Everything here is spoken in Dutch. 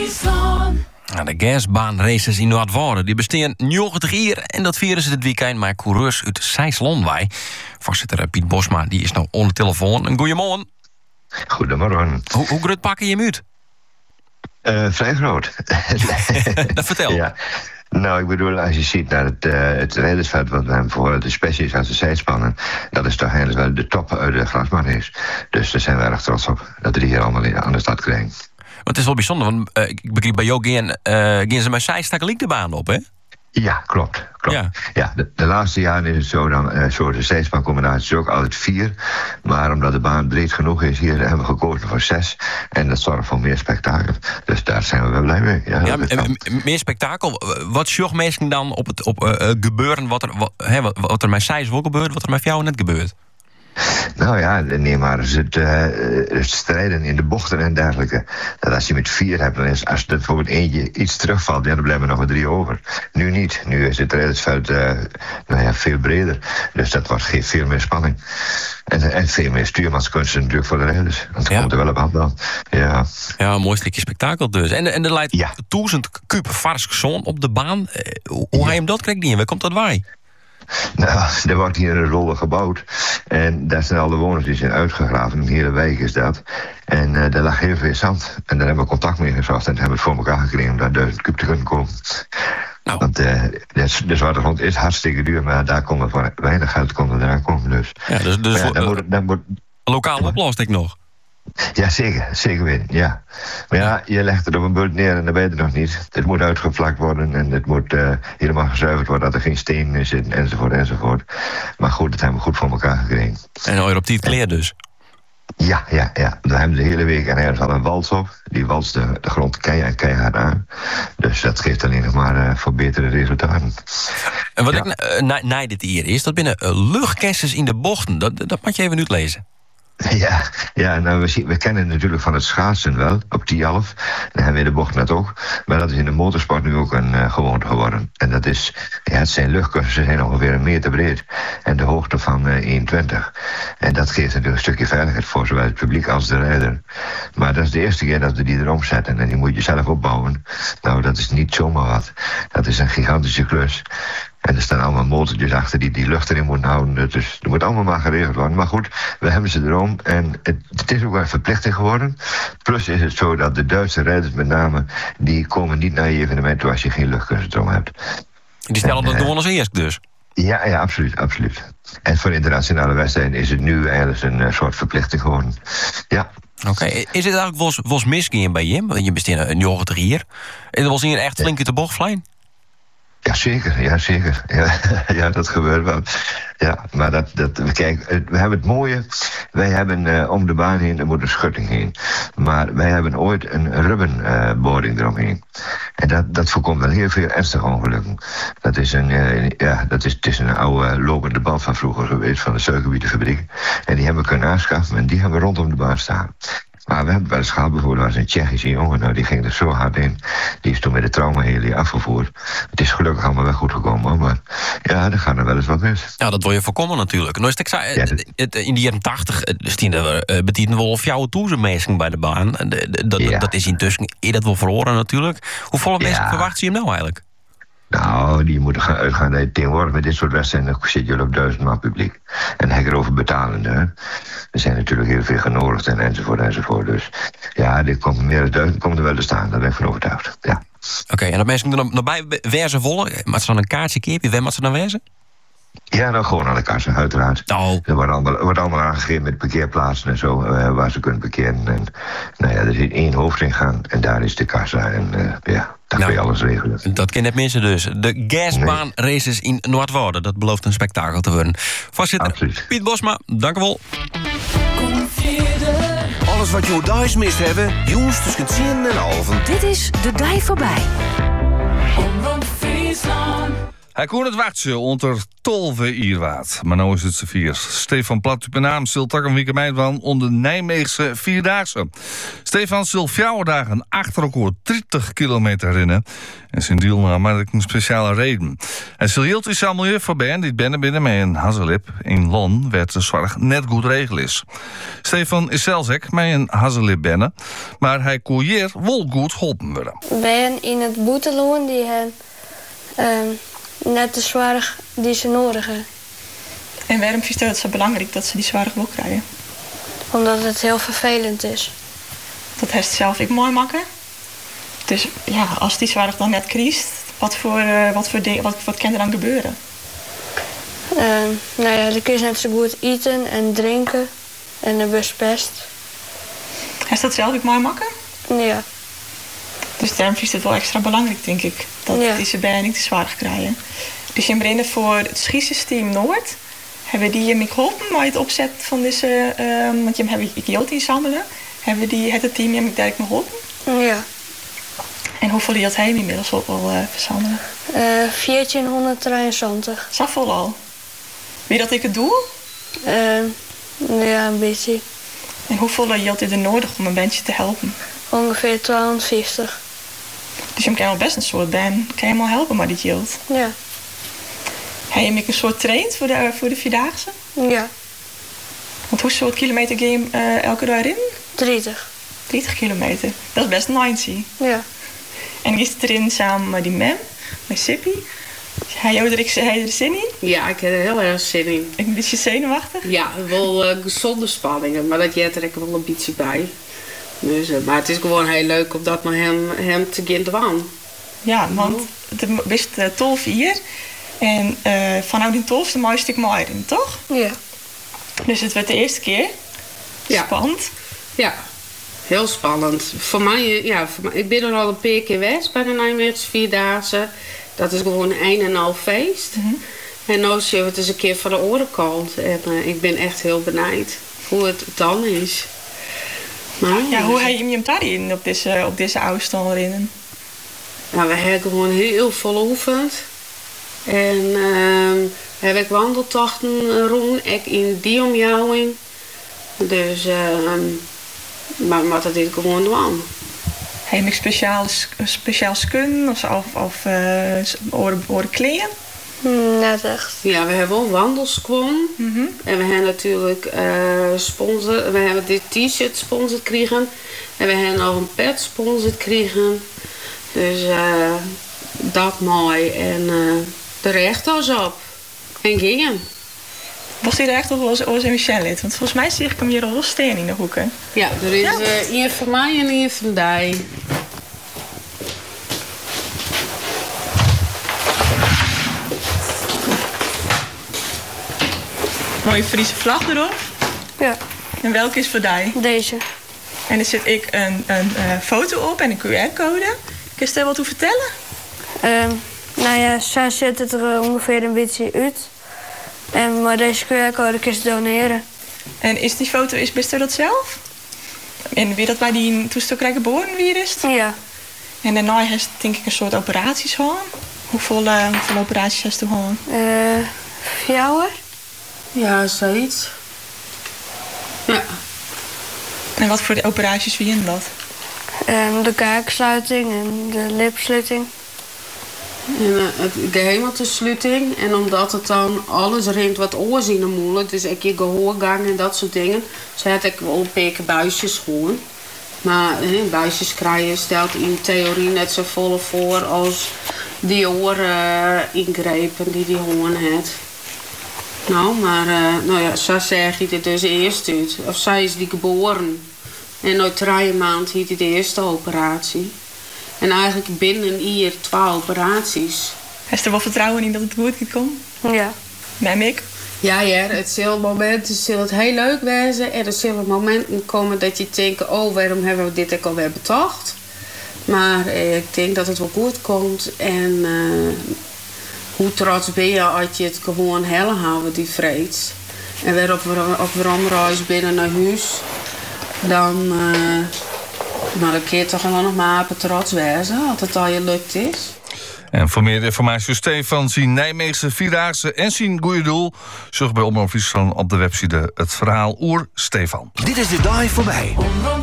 De gasbaanraces in Noordwouden die bestaan 90 jaar en dat vieren ze dit weekend met coureurs uit Zeist-Lonwij. Voorzitter Piet Bosma die is nou onder de telefoon. Een goeiemorgen. Goedemorgen. Hoe groot pakken je hem uit? Vrij groot. Dat vertel. Ja. Nou, ik bedoel, als je ziet naar het rijdersveld wat we hebben voor de specials als de zijspannen, dat is toch eigenlijk wel de top uit de grasbaanrace. Dus daar zijn we erg trots op dat we die hier allemaal aan de stad krijgen. Want het is wel bijzonder, want ik begreep bij jou gaan ze met zijstakken de baan op, hè? Ja, klopt. Ja, de laatste jaren is het zo, dan soorten zijspancombinaties ook altijd 4. Maar omdat de baan breed genoeg is, hier hebben we gekozen voor 6. En dat zorgt voor meer spektakel. Dus daar zijn we wel blij mee. Ja, meer spektakel. Wat zorgt mensen dan op gebeuren wat er met Zeist wel gebeurt, wat er met jou net gebeurt? Nou ja, nee, maar het strijden in de bochten en dergelijke. Dat als je met 4 hebt, dan is als er bijvoorbeeld eentje iets terugvalt, dan blijven er nog maar 3 over. Nu niet. Nu is het rijdersveld veel breder. Dus dat geeft veel meer spanning. En veel meer stuurmanskunsten natuurlijk voor de rijders. Dat komt er wel op aan. Ja, een mooi stukje spektakel dus. En er leidt 1000 kuub varsk zon op de baan. Hoe ga je hem dat krijgen? Waar komt dat waai? Nou, er wordt hier een rol gebouwd. En daar zijn al de woners die zijn uitgegraven. Een hele wijk is dat. En daar lag heel veel zand. En daar hebben we contact mee gezocht. En hebben we het voor elkaar gekregen om daar 1000 kuub te kunnen komen. Nou. Want de zwarte grond is hartstikke duur. Maar daar komen voor weinig geld eraan komen. Dus dan moet lokaal oplossing nog. Ja, zeker weten, ja. Maar ja, je legt het op een bult neer en dan ben je er nog niet. Het moet uitgevlakt worden en het moet helemaal gezuiverd worden, dat er geen steen in zit, enzovoort. Maar goed, dat hebben we goed voor elkaar gekregen. En al op die kleer dus? Ja. We hebben de hele week en ergens al een wals op. Die walst de grond keihard aan. Dus dat geeft alleen nog maar voor betere resultaten. En wat ik na dit hier is, dat binnen luchtkessers in de bochten, dat moet je even nu lezen. Ja, nou, we kennen het natuurlijk van het schaatsen wel, op 10-11. Dan hebben we de bocht net ook. Maar dat is in de motorsport nu ook een gewoonte geworden. En dat is, het zijn luchtkussens, ze zijn ongeveer 1 meter breed. En de hoogte van 1,20. En dat geeft natuurlijk een stukje veiligheid voor zowel het publiek als de rijder. Maar dat is de eerste keer dat we die erom zetten. En die moet je zelf opbouwen. Nou, dat is niet zomaar wat. Dat is een gigantische klus. En er staan allemaal motortjes achter die lucht erin moeten houden. Dus er moet allemaal maar geregeld worden. Maar goed, we hebben ze erom. En het is ook wel een verplichting geworden. Plus is het zo dat de Duitse rijders met name, die komen niet naar je evenement toe als je geen luchtkussen erom hebt. Die stellen dat gewoon als eerst dus? Ja, absoluut. En voor internationale wedstrijden is het nu eigenlijk een soort verplichting geworden. Ja. Oké, is het eigenlijk wel misgaan bij je? Want je besteedt een 90 hier. En er was hier echt flink uit de bocht vliegen? Ja, zeker. Ja, dat gebeurt wel. Ja, maar kijk, we hebben het mooie. Wij hebben om de baan heen, er moet een schutting heen. Maar wij hebben ooit een rubbenboring eromheen. En dat voorkomt wel heel veel ernstige ongelukken. Dat is het is een oude lopende band van vroeger geweest, van de suikerbietenfabriek. En die hebben we kunnen aanschaffen en die hebben we rondom de baan staan. Maar we hebben wel eens gehad, bijvoorbeeld, was een Tsjechische jongen, nou, die ging er zo hard in. Die is toen met de traumaheli afgevoerd. Het is gelukkig allemaal wel goed gekomen, maar ja, er gaat er wel eens wat mis. Ja, dat wil je voorkomen natuurlijk. Nou, in de jaren 80 betieten wel of jouw toezenmeesting bij de baan. Dat is intussen eerder wel verloren natuurlijk. Hoeveel mensen verwacht je hem nou eigenlijk? Nou, die moeten gaan uitgaan dat je tegenwoordig met dit soort wedstrijden zit je op 1000 man publiek. En dan heb je erover betalende. Hè? Er zijn natuurlijk heel veel genodigd enzovoort. Dus ja, dit komt meer dan 1000 komt er wel te staan. Daar ben ik van overtuigd. Ja. Oké, en dat mensen er nog bij werzen volgen? Maar ze dan een kaartje keerpje, waar moet ze dan werzen? Ja, dan gewoon aan de kassa, uiteraard. Oh. Er wordt allemaal aangegeven met parkeerplaatsen en zo, waar ze kunnen parkeren. En nou ja, er zit 1 hoofdingang en daar is de kassa. En daar kun je alles regelen. Dat kennen mensen dus. De gasbaanraces in Noordwouden, dat belooft een spektakel te worden. Voorzitter Piet Bosma, dank u wel. Alles wat je thuis mist hebben, jongens tussen 10 en half. Dit is De Dij Voorbij. Hij kon het wachten onder 12 Ierwaard. Maar nu is het z'n vier. Stefan Plat, op naam, zult ook een weekend van onder Nijmeegse Vierdaagse. Stefan zult 4 dagen achter elkaar 30 kilometer rennen. En zijn deelname had een speciale reden. Hij hield is milieu voorbij die binnen met een hazelip. In Lon werd de zorg net goed regel is. Stefan is zelfs ook met een hazelip binnen. Maar hij kon hier wel goed geholpen worden. Ben in het boeteloon die hebben net de zorg die ze nodig hebben. En waarom vind je het zo belangrijk dat ze die zorg wel krijgen? Omdat het heel vervelend is. Dat heeft het zelf ik mooi maken. Dus ja, als die zorg dan net kiest, wat kan er dan gebeuren? Nou ja, dan kun je net zo goed eten en drinken en de bus pest. Heeft dat zelf ik mooi maken? Ja. Dus daarom is het wel extra belangrijk, denk ik, dat deze bijna niet de zorg krijgen. Dus in Brennen voor het schietsysteem Noord hebben die me geholpen met het opzet van deze, want je hebben idioten inzamelen, hebben die het team me direct geholpen. Ja. En hoeveel had hij inmiddels ook al verzamelen? 1473. Dat is vol al. Wie dat ik het doel? Ja, een beetje. En hoeveel had je er nodig om een bandje te helpen? Ongeveer 1250. Dus je kan wel best een soort band, kan je hem al helpen met dit yield? Ja. Heb je een soort traint voor de Vierdaagse? Ja. Want hoe soort kilometer ga je elke dag in? 30. 30 kilometer. Dat is best 90. Ja. En je zit erin samen met die mem, met Sippy. Hij er zin in? Ja, ik heb er heel erg zin in. Een beetje zenuwachtig? Ja, wel gezonde spanningen, maar dat jet er ik wel een beetje bij. Dus, maar het is gewoon heel leuk om dat met hem te gaan doen. Ja, want het is 12 hier. En vanuit die 12 de mooiste ik mooi in, toch? Ja. Dus het werd de eerste keer. Spannend. Ja, heel spannend. Voor mij, ik ben er al een paar keer geweest bij de Nijmeegse Vierdaagse. Dat is gewoon een en al feest. En nu zien we het eens een keer van de orenkant. En ik ben echt heel benijd hoe het dan is. Maar, hoe heb je hem daarin op deze afstand erin? Nou, we hebben gewoon heel veel oefend. En heb ik wandeltochten rond, ik in die omjouwing. Dus, maar dat is gewoon doen. Heb je speciaal skun of oren kleren? Net echt. Ja, we hebben wel wandelskwam. En we hebben natuurlijk sponsor. We hebben dit t-shirt sponsor gekregen. En we hebben nog een pet sponsor gekregen. Dus dat mooi. En de rechters op. En gingen. Was die er echt nog wel eens een Michel lid? Want volgens mij zie ik hem hier al wel steen in de hoeken. Ja, er is hier van mij en hier van die. Mooie Friese vlag erop. Ja. En welke is voor die? Deze. En er zit ik een foto op en een QR-code. Kun je er wat over vertellen? Nou ja, zij zet het er ongeveer een beetje uit. Maar deze QR-code kun je doneren. En is die foto, best u dat zelf? En wie dat bij die toestel krijgen geboren wie is? Ja. En daarna heeft het denk ik een soort operaties gehad. Hoeveel operaties heeft u gehad? 4. Ja, zoiets. Ja. En wat voor de operaties wie in dat? De kaaksluiting en de lipsluiting. En de gehemelte-sluiting. En omdat het dan alles rint wat oorzinnen moeilijk. Dus ik je gehoorgang en dat soort dingen. Zo had ik wel een paar buisjes gewoon. Maar buisjes krijgen stelt in theorie net zo volle voor als die ingrepen die hoorn heeft. Nou, maar zo zeg je het dus eerst uit. Of zij is die geboren. En na 3 maanden hield hij de eerste operatie. En eigenlijk binnen hier 12 operaties. Heeft er wel vertrouwen in dat het goed gaat komen? Ja. Bij Mick? Ja, het zullen momenten zullen het heel leuk wezen. En er zullen momenten komen dat je denkt, oh, waarom hebben we dit ook alweer bedacht? Maar ik denk dat het wel goed komt. En hoe trots ben je als je het gewoon helle houden, die vrees. En weer op ramreis binnen naar huis. Dan kun je toch gewoon nog maar trots wezen als het al je lukt is. En voor meer informatie over Stefan, zien Nijmeegse Vierdaagse en zien Goeie Doel, zorg bij Omroep Friesland op de website het verhaal Oer Stefan. Dit is de dag voorbij.